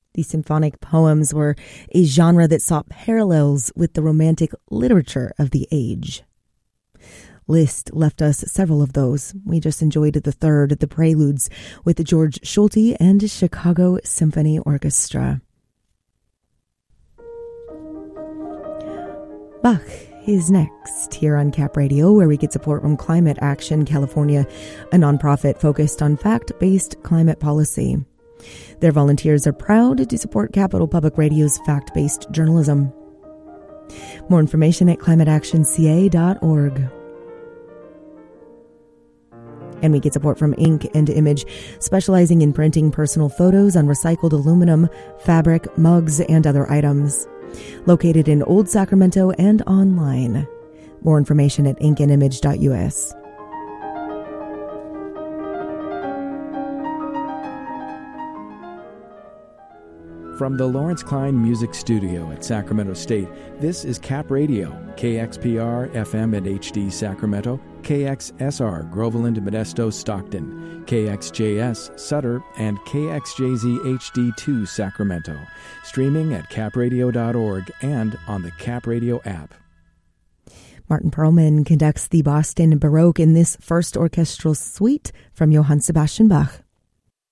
The symphonic poems were a genre that sought parallels with the romantic literature of the age. Liszt left us several of those. We just enjoyed the third, the Preludes, with George Schulte and Chicago Symphony Orchestra. Bach is next here on Cap Radio, where we get support from Climate Action California, a nonprofit focused on fact-based climate policy. Their volunteers are proud to support Capital Public Radio's fact-based journalism. More information at climateactionca.org. And we get support from Ink and Image, specializing in printing personal photos on recycled aluminum, fabric, mugs, and other items. Located in Old Sacramento and online. More information at inkandimage.us. From the Lawrence Klein Music Studio at Sacramento State, this is Cap Radio, KXPR FM and HD Sacramento, KXSR Groveland, Modesto, Stockton, KXJS Sutter, and KXJZ HD2 Sacramento. Streaming at capradio.org and on the Cap Radio app. Martin Perlman conducts the Boston Baroque in this first orchestral suite from Johann Sebastian Bach.